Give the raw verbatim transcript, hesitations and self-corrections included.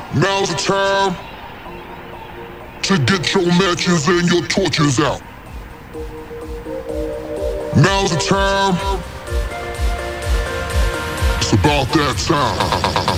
Now's the time to get your matches and your torches out. Now's the time. It's about that time.